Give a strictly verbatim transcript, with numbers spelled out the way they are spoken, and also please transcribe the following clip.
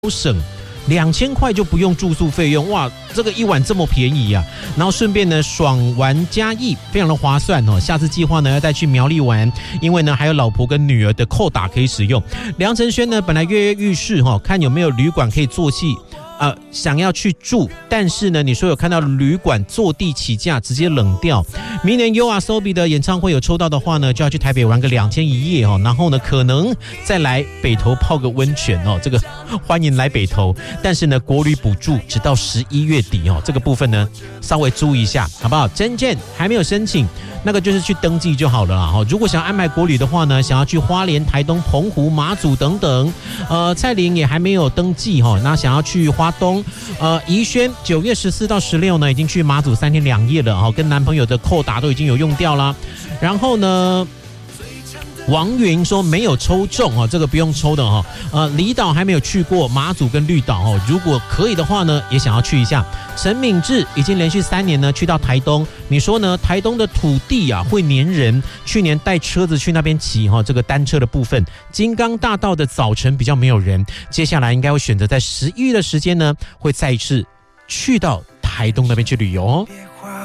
省。两千块就不用住宿费用，哇，这个一晚这么便宜啊！然后顺便呢，爽玩加益，非常的划算哦。下次计划呢要再去苗栗玩，因为呢还有老婆跟女儿的扣打可以使用。梁承轩呢本来跃跃欲试哈，看有没有旅馆可以做戏。呃，想要去住，但是呢，你说有看到旅馆坐地起价，直接冷掉。明年 YOASOBI 的演唱会有抽到的话呢，就要去台北玩个两天一夜哦，然后呢，可能再来北投泡个温泉哦，这个欢迎来北投。但是呢，国旅补助直到十一月底哦，这个部分呢稍微注意一下，好不好？真件还没有申请，那个就是去登记就好了啦。哈，如果想要安排国旅的话呢，想要去花莲、台东、澎湖、马祖等等，呃，蔡琳也还没有登记哈，那想要去花东，呃，宜轩九月十四到十六呢，已经去马祖三天两夜了哈，跟男朋友的扣打都已经有用掉啦。然后呢，王云说没有抽中哦，这个不用抽的哈。呃，离岛还没有去过，马祖跟绿岛哦，如果可以的话呢，也想要去一下。陈敏智已经连续三年呢去到台东，你说呢？台东的土地啊会黏人，去年带车子去那边骑哈，这个单车的部分，金刚大道的早晨比较没有人，接下来应该会选择在十一月的时间呢，会再一次去到台东那边去旅游哦。